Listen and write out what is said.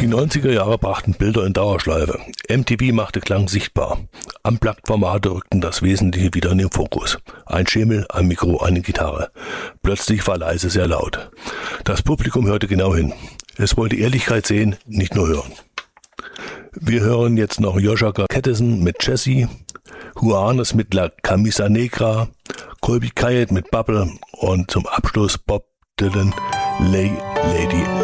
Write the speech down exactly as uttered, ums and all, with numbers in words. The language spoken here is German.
Die neunziger Jahre brachten Bilder in Dauerschleife. M T V machte Klang sichtbar. Unplugged-Formate rückten das Wesentliche wieder in den Fokus. Ein Schemel, ein Mikro, eine Gitarre. Plötzlich war leise sehr laut. Das Publikum hörte genau hin. Es wollte Ehrlichkeit sehen, nicht nur hören. Wir hören jetzt noch Joshua Kettesen mit Jessie, Juanes mit La Camisa Negra, Colby Kayet mit Bubble und zum Abschluss Bob Dylan, Lay Lady.